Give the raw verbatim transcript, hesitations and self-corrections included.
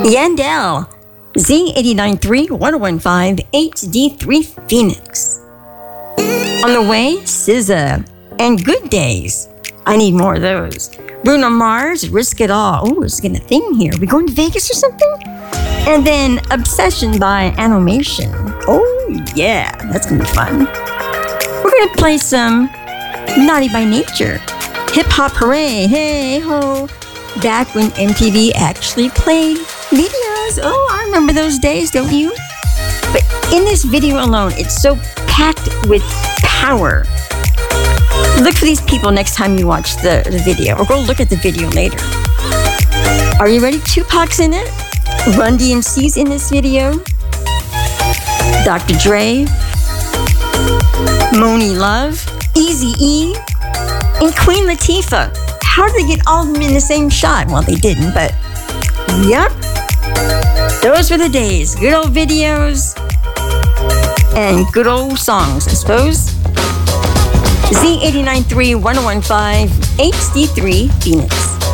Yandel, Z eighty-nine point three, ten fifteen, H D three Phoenix. On the way, S Z A and Good Days. I need more of those. Bruno Mars, Risk It All. Oh, it's getting a thing here. We going to Vegas or something? And then Obsession by Animation. Oh, yeah, that's going to be fun. We're going to play some Naughty by Nature. Hip Hop Hooray, hey ho. Back when M T V actually played videos. Oh, I remember those days, don't you? But in this video alone, it's so packed with power. Look for these people next time you watch the, the video, or go look at the video later. Are you ready? Tupac's in it. Run D M C's in this video. Doctor Dre. Moni Love. Eazy-E. And Queen Latifah. How did they get all of them in the same shot? Well, they didn't, but yep. Those were the days. Good old videos and good old songs, I suppose. Z eighty-nine point three, ten fifteen, H D three Phoenix.